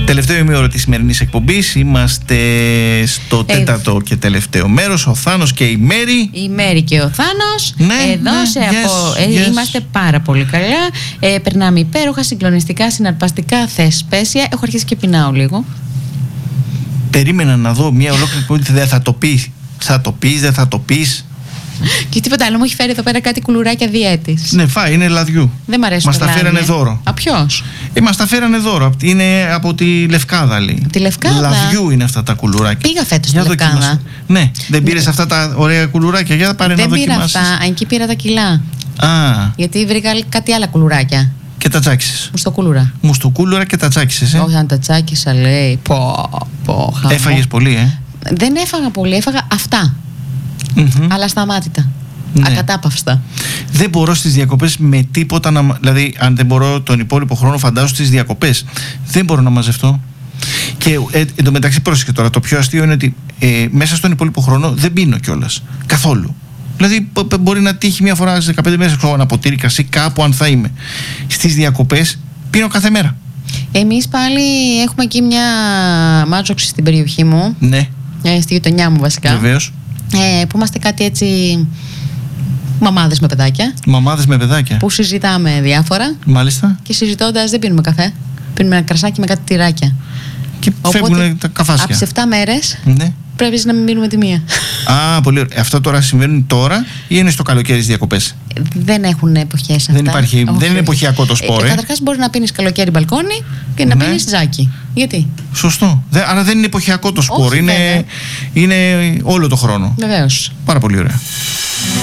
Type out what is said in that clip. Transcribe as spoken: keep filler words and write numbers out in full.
Τελευταίο ημίωρο της σημερινής εκπομπής. Είμαστε στο ε, τέταρτο και τελευταίο μέρος. Ο Θάνος και η Μέρη. Η Μέρη και ο Θάνος. Ναι, Εδώ ναι, σε yes, απο... yes. ε, είμαστε πάρα πολύ καλά. ε, Περνάμε υπέροχα, συγκλονιστικά, συναρπαστικά, θεσπέσια. Έχω αρχίσει και πεινάω λίγο. Περίμενα να δω μια ολόκληρη που δεν θα το πεις. Θα το πεις, δεν θα το πεις. Και τίποτα άλλο, μου έχει φέρει εδώ πέρα κάτι κουλουράκια διέτης. Ναι, φάει, είναι λαδιού. Δεν μ' αρέσουν. Μας τα φέρανε δώρο. Α, ποιος? Ε, μας τα φέρανε δώρο. Είναι από τη Λευκάδα, λέει. Τη Λευκάδα. Λαδιού είναι αυτά τα κουλουράκια. Πήγα φέτος στη Λευκάδα. Ναι, δεν πήρες αυτά τα ωραία κουλουράκια? Για να πάρε να δοκιμάσεις. Δεν πήρα αυτά, εκεί πήρα τα κιλά. Α. Γιατί βρήκα κάτι άλλα κουλουράκια. Και τα τσάκισες? Μουστοκούλουρα. Μουστοκούλουρα και τα τσάκισες, ε? Όχι, αν τα τσάκισα, λέει. Πω, πω, χαμό. Έφαγες πολύ, ε? Δεν έφαγα πολύ, έφαγα αυτά. Mm-hmm. Αλλά σταμάτητα. Ναι. Ακατάπαυστα. Δεν μπορώ στις διακοπές με τίποτα να. Δηλαδή, αν δεν μπορώ τον υπόλοιπο χρόνο, φαντάζομαι στις διακοπές. Δεν μπορώ να μαζευτώ. Και ε, εν τω μεταξύ, πρόσεχε τώρα, το πιο αστείο είναι ότι ε, μέσα στον υπόλοιπο χρόνο δεν πίνω κιόλας. Καθόλου. Δηλαδή, μπορεί να τύχει μια φορά στις δεκαπέντε μέρες ένα ποτήρι κρασί κάπου, αν θα είμαι. Στις διακοπές πίνω κάθε μέρα. Εμείς πάλι έχουμε εκεί μια μάτζοξη στην περιοχή μου. Ναι. Ε, στη γειτονιά μου βασικά. Βεβαίως. Ε, που είμαστε κάτι έτσι. Μαμάδες με παιδάκια. Μαμάδες με παιδάκια. Που συζητάμε διάφορα. Μάλιστα. Και συζητώντας δεν πίνουμε καφέ. Πίνουμε ένα κρασάκι με κάτι τυράκια. Και φεύγουν τα καφάσια. Από τις επτά μέρες, ναι, πρέπει να μην μείνουμε τη μία. Α, πολύ ωραία. Αυτό τώρα συμβαίνει τώρα ή είναι στο καλοκαίρι στις διακοπές? Δεν έχουν εποχές αυτά. Δεν, υπάρχει, δεν είναι εποχιακό το σπορ. Ε, Καταρχάς μπορεί να πίνεις καλοκαίρι μπαλκόνι και να ναι. πίνεις τζάκι. Γιατί? Σωστό. Δε, άρα δεν είναι εποχιακό το σπορ. Όχι, είναι, είναι όλο το χρόνο. Βεβαίως. Πάρα πολύ ωραία.